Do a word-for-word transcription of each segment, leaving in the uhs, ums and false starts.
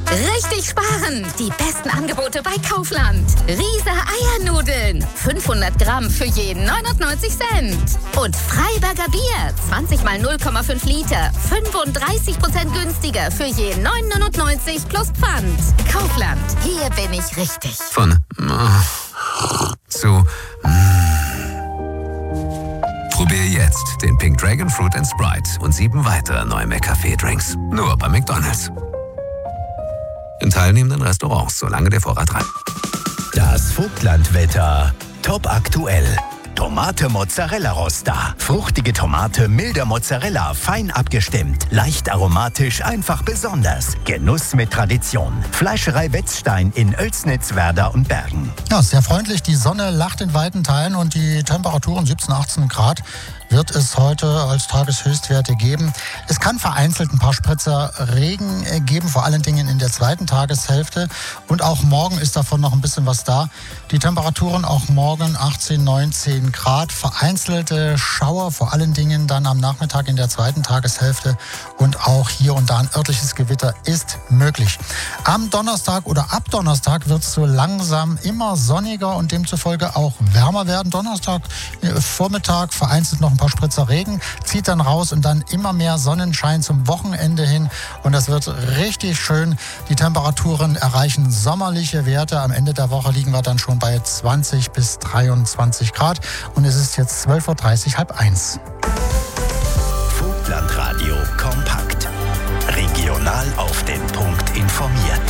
Richtig sparen! Die besten Angebote bei Kaufland. Riese Eiernudeln. fünfhundert Gramm für jeden neunundneunzig Cent. Und Freiberger Bier. zwanzig mal null Komma fünf Liter. fünfunddreißig Prozent günstiger für jeden neun neunundneunzig plus Pfand. Kaufland. Hier bin ich richtig. Von äh, zu mm. Probier jetzt den Pink Dragon Fruit and Sprite und sieben weitere neue McCafé-Drinks. Nur bei McDonald's. In teilnehmenden Restaurants, solange der Vorrat reicht. Das Vogtlandwetter. Top aktuell. Tomate Mozzarella Rosta. Fruchtige Tomate, milder Mozzarella, fein abgestimmt. Leicht aromatisch, einfach besonders. Genuss mit Tradition. Fleischerei Wetzstein in Oelsnitz, Werder und Bergen. Ja, sehr freundlich. Die Sonne lacht in weiten Teilen und die Temperaturen siebzehn, achtzehn Grad wird es heute als Tageshöchstwerte geben. Es kann vereinzelt ein paar Spritzer Regen geben, vor allen Dingen in der zweiten Tageshälfte. Und auch morgen ist davon noch ein bisschen was da. Die Temperaturen auch morgen achtzehn, neunzehn Grad. Vereinzelte Schauer, vor allen Dingen dann am Nachmittag in der zweiten Tageshälfte. Und auch hier und da ein örtliches Gewitter ist möglich. Am Donnerstag oder ab Donnerstag wird es so langsam immer sonniger und demzufolge auch wärmer werden. Donnerstag äh, Vormittag vereinzelt noch ein paar Spritzer Regen, zieht dann raus und dann immer mehr Sonnenschein zum Wochenende hin. Und das wird richtig schön. Die Temperaturen erreichen sommerliche Werte. Am Ende der Woche liegen wir dann schon bei zwanzig bis dreiundzwanzig Grad. Und es ist jetzt zwölf Uhr dreißig, halb eins. Vogtlandradio kompakt. Regional auf den Punkt informiert.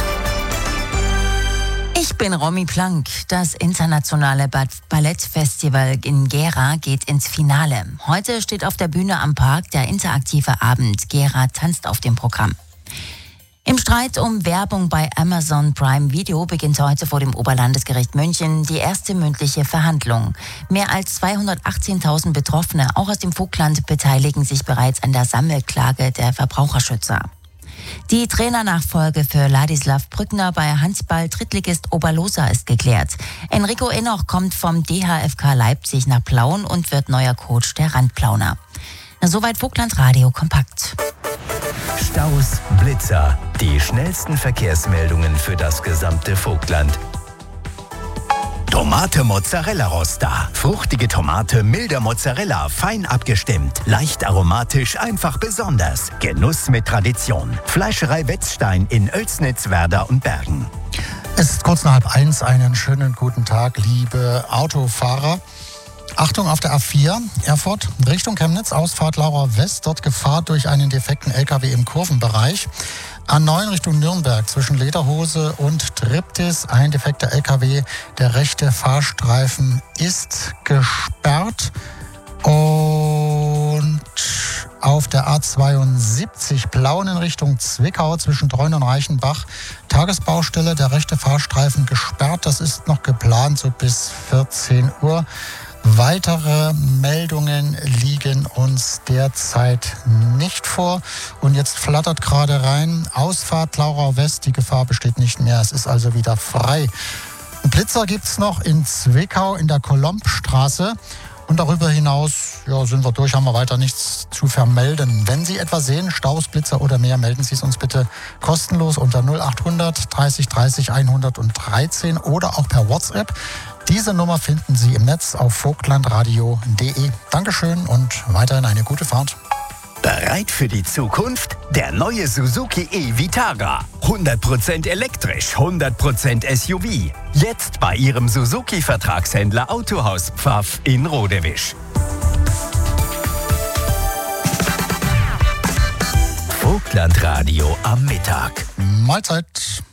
Ich bin Romy Plank. Das internationale Ballettfestival in Gera geht ins Finale. Heute steht auf der Bühne am Park der interaktive Abend Gera tanzt auf dem Programm. Im Streit um Werbung bei Amazon Prime Video beginnt heute vor dem Oberlandesgericht München die erste mündliche Verhandlung. Mehr als zweihundertachtzehntausend Betroffene, auch aus dem Vogtland, beteiligen sich bereits an der Sammelklage der Verbraucherschützer. Die Trainernachfolge für Ladislav Brückner bei Handball-Drittligist Oberlosa ist geklärt. Enrico Enoch kommt vom D H F K Leipzig nach Plauen und wird neuer Coach der Randplauner. Soweit Vogtlandradio kompakt. Staus, Blitzer, die schnellsten Verkehrsmeldungen für das gesamte Vogtland. Tomate Mozzarella Rosta. Fruchtige Tomate, milder Mozzarella, fein abgestimmt. Leicht aromatisch, einfach besonders. Genuss mit Tradition. Fleischerei Wetzstein in Oelsnitz, Werder und Bergen. Es ist kurz nach halb eins. Einen schönen guten Tag, liebe Autofahrer. Achtung auf der A vier, Erfurt, Richtung Chemnitz, Ausfahrt Laura West. Dort Gefahr durch einen defekten L K W im Kurvenbereich. A neun Richtung Nürnberg zwischen Lederhose und Triptis, ein defekter L K W. Der rechte Fahrstreifen ist gesperrt. Und auf der A zweiundsiebzig Plauen in Richtung Zwickau zwischen Treuen und Reichenbach. Tagesbaustelle, der rechte Fahrstreifen gesperrt. Das ist noch geplant so bis vierzehn Uhr. Weitere Meldungen liegen uns derzeit nicht vor. Und jetzt flattert gerade rein, Ausfahrt Laura West, die Gefahr besteht nicht mehr. Es ist also wieder frei. Einen Blitzer gibt es noch in Zwickau in der Kolombstraße. Und darüber hinaus ja, sind wir durch, haben wir weiter nichts zu vermelden. Wenn Sie etwas sehen, Staus, Blitzer oder mehr, melden Sie es uns bitte kostenlos unter null achthundert dreißig dreißig hundertdreizehn oder auch per WhatsApp. Diese Nummer finden Sie im Netz auf vogtlandradio punkt de. Dankeschön und weiterhin eine gute Fahrt. Bereit für die Zukunft? Der neue Suzuki e-Vitara. hundert Prozent elektrisch, hundert Prozent S U V. Jetzt bei Ihrem Suzuki-Vertragshändler Autohaus Pfaff in Rodewisch. Vogtlandradio am Mittag. Mahlzeit.